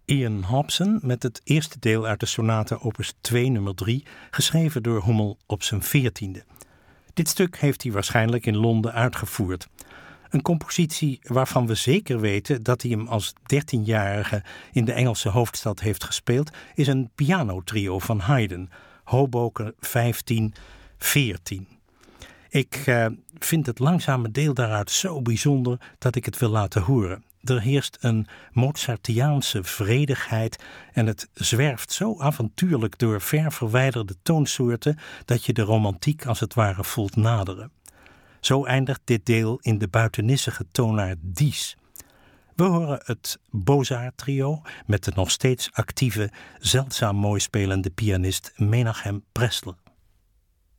Ian Hobson met het eerste deel uit de sonate opus 2 nummer 3, geschreven door Hummel op zijn 14e. Dit stuk heeft hij waarschijnlijk in Londen uitgevoerd. Een compositie waarvan we zeker weten dat hij hem als 13-jarige in de Engelse hoofdstad heeft gespeeld, is een pianotrio van Haydn, Hoboken 1514. Ik vind het langzame deel daaruit zo bijzonder dat ik het wil laten horen. Er heerst een Mozartiaanse vredigheid en het zwerft zo avontuurlijk door ver verwijderde toonsoorten dat je de romantiek als het ware voelt naderen. Zo eindigt dit deel in de buitennissige toonaard dies. We horen het Bozart-trio met de nog steeds actieve, zeldzaam mooi spelende pianist Menachem Pressler.